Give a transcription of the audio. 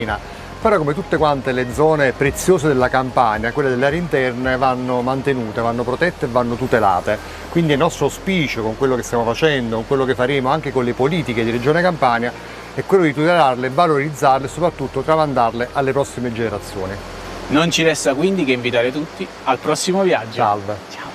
Però come tutte quante le zone preziose della Campania, quelle delle aree interne vanno mantenute, vanno protette e vanno tutelate. Quindi è nostro auspicio con quello che stiamo facendo, con quello che faremo anche con le politiche di Regione Campania, è quello di tutelarle, valorizzarle e soprattutto tramandarle alle prossime generazioni. Non ci resta quindi che invitare tutti al prossimo viaggio. Salve! Ciao!